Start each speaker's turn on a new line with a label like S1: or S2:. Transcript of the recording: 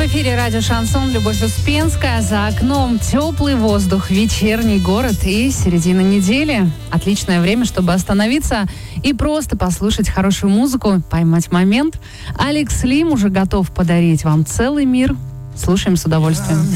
S1: эфире радио «Шансон», Любовь Успенская. За окном теплый воздух, вечерний город и середина недели. Отличное время, чтобы остановиться и просто послушать хорошую музыку, поймать момент. Алекс Лим уже готов подарить вам целый мир. Слушаем с удовольствием.